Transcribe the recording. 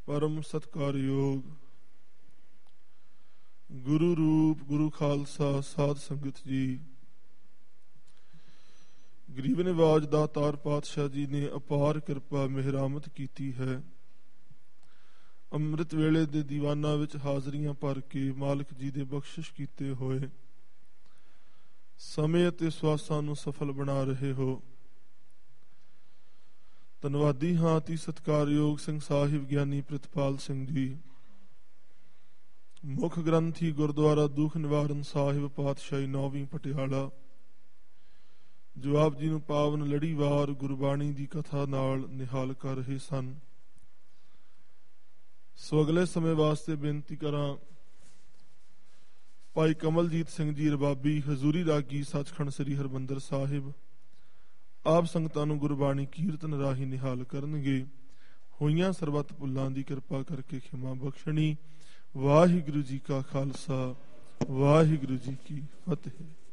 परम सत्कारयोग गुरु रूप गुरु खालसा साध संगत जी, गरीब निवाज दातार पातशाह जी ने अपार किरपा मेहरामत कीती है। ਅੰਮ੍ਰਿਤ ਵੇਲੇ ਦੇ ਦੀਵਾਨਾਂ ਵਿੱਚ ਹਾਜ਼ਰੀਆਂ ਭਰ ਕੇ ਮਾਲਕ ਜੀ ਦੇ ਬਖਸ਼ਿਸ਼ ਕੀਤੇ ਹੋਏ ਸਮੇਂ ਅਤੇ ਸਵਾਸਾਂ ਨੂੰ ਸਫਲ ਬਣਾ ਰਹੇ ਹੋ। ਧੰਨਵਾਦੀ ਹਾਂ ਅਤੀ ਸਤਿਕਾਰਯੋਗ ਸਿੰਘ ਸਾਹਿਬ ਗਿਆਨੀ ਪ੍ਰਿਤਪਾਲ ਸਿੰਘ ਜੀ, ਮੁੱਖ ਗ੍ਰੰਥੀ ਗੁਰਦੁਆਰਾ ਦੁੱਖ ਨਿਵਾਰਨ ਸਾਹਿਬ ਪਾਤਸ਼ਾਹੀ 9ਵੀਂ ਪਟਿਆਲਾ, ਜੋ ਆਪ ਜੀ ਨੂੰ ਪਾਵਨ ਲੜੀਵਾਰ ਗੁਰਬਾਣੀ ਦੀ ਕਥਾ ਨਾਲ ਨਿਹਾਲ ਕਰ ਰਹੇ ਸਨ। ਸੋ ਅਗਲੇ ਸਮੇਂ ਵਾਸਤੇ ਬੇਨਤੀ ਕਰਾਂ, ਭਾਈ ਕਮਲਜੀਤ ਸਿੰਘ ਜੀ ਰਬਾਬੀ ਹਜ਼ੂਰੀ ਰਾਗੀ ਸੱਚਖੰਡ ਸ੍ਰੀ ਹਰਿਮੰਦਰ ਸਾਹਿਬ ਆਪ ਸੰਗਤਾਂ ਨੂੰ ਗੁਰਬਾਣੀ ਕੀਰਤਨ ਰਾਹੀਂ ਨਿਹਾਲ ਕਰਨਗੇ। ਹੋਈਆਂ ਸਰਬੱਤ ਭੁੱਲਾਂ ਦੀ ਕਿਰਪਾ ਕਰਕੇ ਖਿਮਾ ਬਖਸ਼ਣੀ। ਵਾਹਿਗੁਰੂ ਜੀ ਕਾ ਖਾਲਸਾ, ਵਾਹਿਗੁਰੂ ਜੀ ਕੀ ਫਤਿਹ।